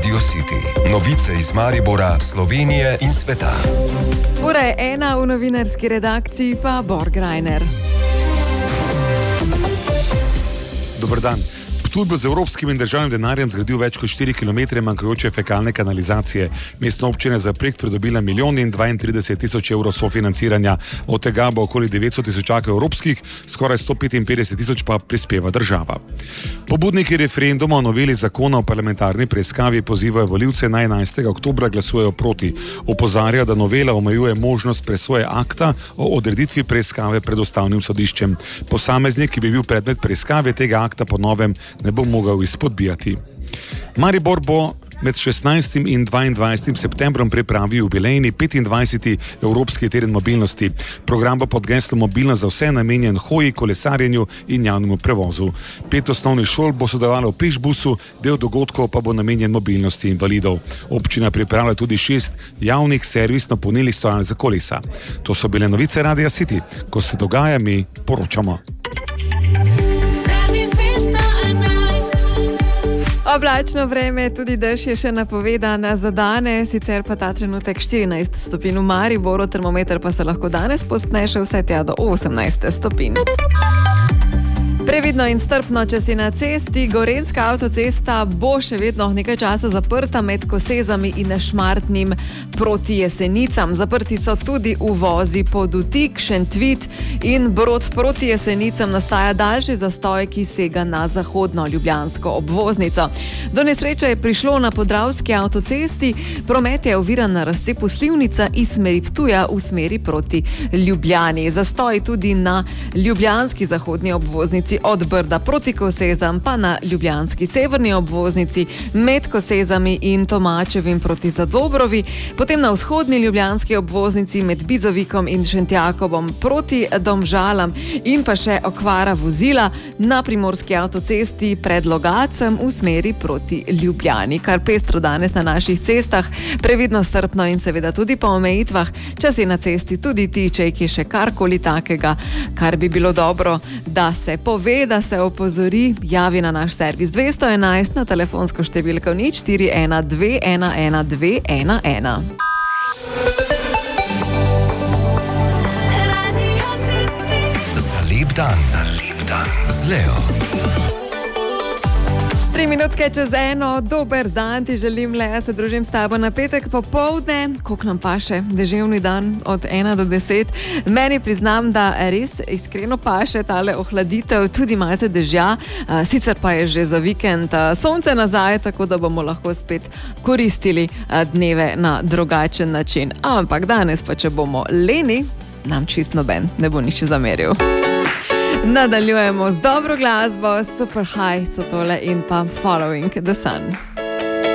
Radio City. Novice iz Maribora, Slovenije in sveta. Ura je 1, v novinarski redakciji pa Borg Reiner. Dober dan. Ptuj z evropskim in državnim denarjem zgradil več kot 4 km manjkajoče fekalne kanalizacije. Mestna občina za projekt pridobila 1 32 000 evrov sofinanciranja, od tega bo okoli 900 000 evropskih, skoraj 155 000 pa prispeva država. Pobudniki referenduma o noveli zakona o parlamentarni preiskavi pozivajo volivce naj 11. oktobra glasujejo proti. Opozarja, da novela omejuje možnost presoje akta o odreditvi preiskave pred ustavnim sodiščem. Posameznik, ki bi bil predmet preiskave, tega akta po novem ne bo mogel izpodbijati. Maribor bo med 16. in 22. septembrom pripravil jubilejni 25. Evropski teden mobilnosti. Program bo pod geslom Mobilnost za vse namenjen hoji, kolesarjenju in javnemu prevozu. 5 osnovnih šol bo sodelovalo v pešbusu, del dogodkov pa bo namenjen mobilnosti invalidov. Občina pripravlja tudi 6 javnih servisno-polnilnih stojanj za kolesa. To so bile novice Radia City. Ko se dogaja, mi poročamo. Oblačno vreme, tudi dež je še napovedan za danes, sicer pa ta trenutek 14 stopinj v Mariboru, termometer pa se lahko danes povzpne še vse tja do 18 stopinj. Previdno in strpno, če si na cesti. Gorenjska avtocesta bo še vedno nekaj časa zaprta med Kosezami in Šmartnim proti Jesenicam. Zaprti so tudi uvozi Podutik, Šentvid in Brod. Proti Jesenicam nastaja daljši zastoj, ki sega na zahodno ljubljansko obvoznico. Do nesreče je prišlo na Podravski avtocesti. Promet je oviran na razcepu Slivnica iz smeri Ptuja v smeri proti Ljubljani. Zastoj tudi na ljubljanski zahodni obvoznici od Brda proti Kosezam, pa na ljubljanski severni obvoznici med Kosezami in Tomačevim proti Zadobrovi, potem na vzhodni ljubljanski obvoznici med Bizovikom in Šentjakobom proti Domžalam in pa še okvara vozila na primorski avtocesti pred Logacem v smeri proti Ljubljani. Kar pestro danes na naših cestah, previdno, strpno in seveda tudi po omejitvah. Če si na cesti tudi ti, če je še karkoli takega, kar bi bilo dobro, da se pove, da se opozori, javi na naš servis 211 na telefonsko številko 0412 11 211. Za lep dan. Z Leo. 3 minutke čez 1, dober dan ti želim, Lea, se družim s tabo na petek popoldne, koliko nam paše, deževni dan od 1 do 10. Meni priznam, da res iskreno paše tale ohladitev, tudi malce dežja, sicer pa je že za vikend sonce nazaj, tako da bomo lahko spet koristili dneve na drugačen način. Ampak danes pa, če bomo leni, nam čist noben ne bo nič zameril. Nadaljujemo z dobro glasbo, Super High so tole in pa Following the Sun.